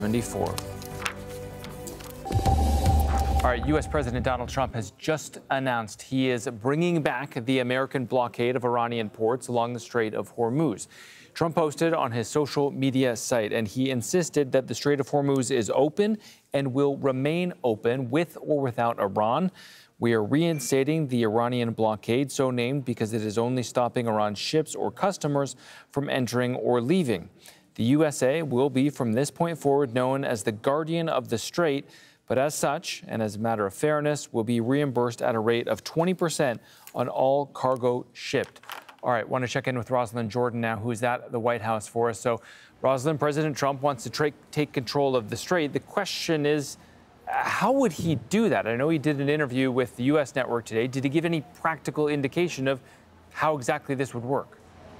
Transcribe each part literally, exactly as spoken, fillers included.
seventy-four. All right, U S President Donald Trump has just announced he is bringing back the American blockade of Iranian ports along the Strait of Hormuz. Trump posted on his social media site, and he insisted that the Strait of Hormuz is open and will remain open with or without Iran. We are reinstating the Iranian blockade, so named because it is only stopping Iran's ships or customers from entering or leaving. The U S A will be, from this point forward, known as the Guardian of the Strait, but as such, and as a matter of fairness, will be reimbursed at a rate of twenty percent on all cargo shipped. All right, want to check in with Rosalind Jordan now, who's at the White House for us. So, Rosalind, President Trump wants to tra- take control of the Strait. The question is, how would he do that? I know he did an interview with the U S network today. Did he give any practical indication of how exactly this would work?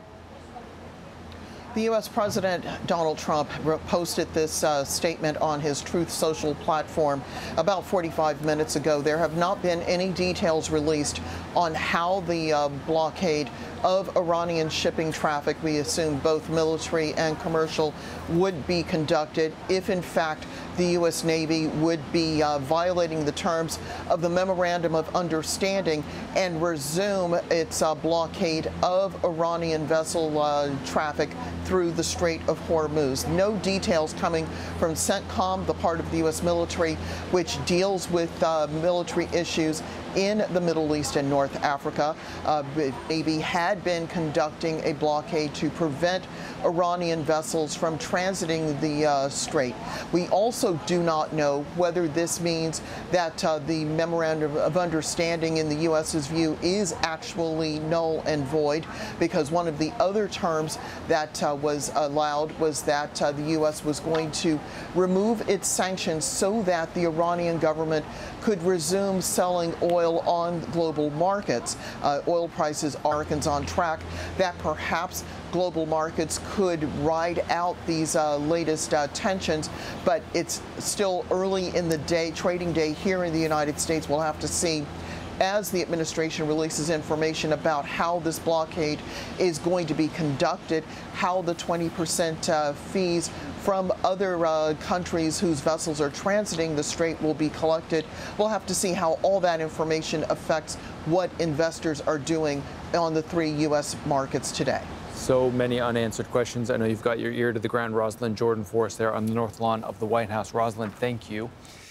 The U S President Donald Trump posted this uh, statement on his Truth Social platform about forty-five minutes ago. There have not been any details released on how the uh, blockade of Iranian shipping traffic, we assume both military and commercial, would be conducted if, in fact, the U S Navy would be uh, violating the terms of the Memorandum of Understanding and resume its uh, blockade of Iranian vessel uh, traffic through the Strait of Hormuz. No details coming from CENTCOM, the part of the U S military which deals with uh, military issues in the Middle East and North Africa. Uh, the Navy had been conducting a blockade to prevent Iranian vessels from transiting the uh, strait. We also do not know whether this means that uh, the Memorandum of Understanding, in the U S's view, is actually null and void, because one of the other terms that uh, was allowed was that uh, the U S was going to remove its sanctions so that the Iranian government could resume selling oil on global markets. Uh, oil prices are on track that perhaps global markets could ride out these uh, latest uh, tensions, but it's still early in the day, trading day here in the United States. We'll have to see as the administration releases information about how this blockade is going to be conducted, how the twenty percent uh, fees from other uh, countries whose vessels are transiting the strait will be collected. We'll have to see how all that information affects what investors are doing on the three U S markets today. So many unanswered questions. I know you've got your ear to the ground. Rosalind Jordan for us there on the north lawn of the White House. Rosalind, thank you.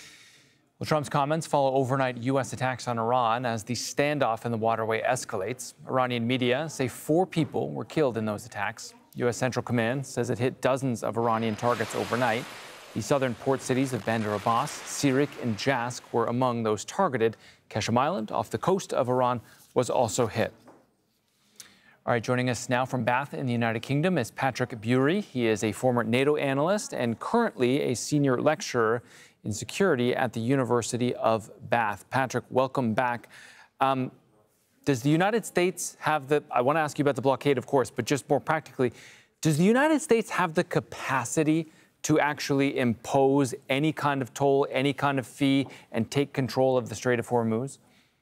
Well, Trump's comments follow overnight U S attacks on Iran as the standoff in the waterway escalates. Iranian media say four people were killed in those attacks. U S Central Command says it hit dozens of Iranian targets overnight. The southern port cities of Bandar Abbas, Sirik, and Jask were among those targeted. Qeshm Island, off the coast of Iran, was also hit. All right, joining us now from Bath in the United Kingdom is Patrick Bury. He is a former NATO analyst and currently a senior lecturer in security at the University of Bath. Patrick, welcome back. Um, does the United States have the, I want to ask you about the blockade, of course, but just more practically, does the United States have the capacity to actually impose any kind of toll, any kind of fee, and take control of the Strait of Hormuz?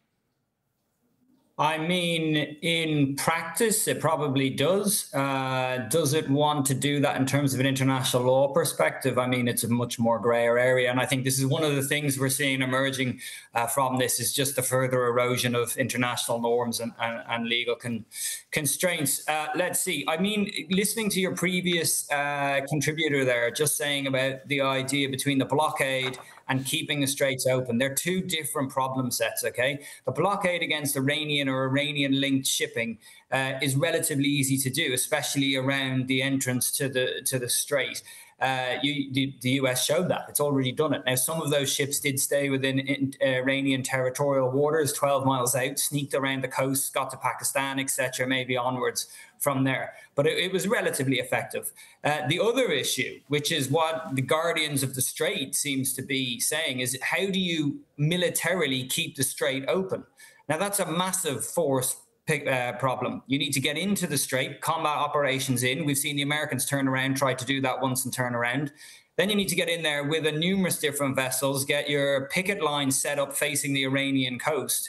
I mean, in practice, it probably does. Uh, does it want to do that in terms of an international law perspective? I mean, it's a much more grayer area. And I think this is one of the things we're seeing emerging uh, from this is just the further erosion of international norms and, and, and legal con constraints. Uh, let's see. I mean, listening to your previous uh, contributor there, just saying about the idea between the blockade and keeping the straits open. They're two different problem sets, okay? The blockade against Iranian or Iranian-linked shipping uh, is relatively easy to do, especially around the entrance to the to the strait. Uh, you, the, the U S showed that. It's already done it. Now, some of those ships did stay within in, uh, Iranian territorial waters, twelve miles out, sneaked around the coast, got to Pakistan, et cetera, maybe onwards from there. But it, it was relatively effective. Uh, the other issue, which is what the Guardians of the Strait seems to be saying, is how do you militarily keep the strait open? Now, that's a massive force Uh, problem. You need to get into the strait, combat operations in. We've seen the Americans turn around, try to do that once and turn around. Then you need to get in there with a numerous different vessels, get your picket line set up facing the Iranian coast,